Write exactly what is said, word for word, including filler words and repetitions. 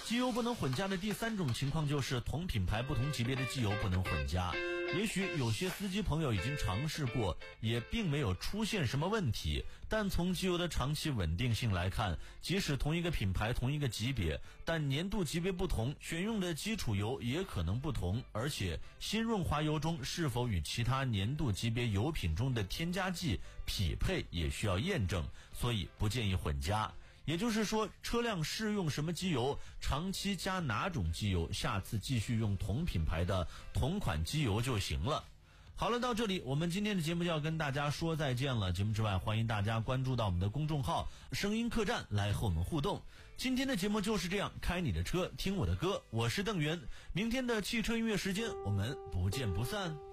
机油不能混加的第三种情况就是同品牌不同级别的机油不能混加。也许有些司机朋友已经尝试过，也并没有出现什么问题，但从机油的长期稳定性来看，即使同一个品牌同一个级别，但年度级别不同，选用的基础油也可能不同，而且新润滑油中是否与其他年度级别油品中的添加剂匹配也需要验证，所以不建议混加。也就是说，车辆试用什么机油，长期加哪种机油，下次继续用同品牌的同款机油就行了。好了，到这里我们今天的节目就要跟大家说再见了。节目之外，欢迎大家关注到我们的公众号声音客栈来和我们互动。今天的节目就是这样，开你的车听我的歌，我是邓源。明天的汽车音乐时间我们不见不散。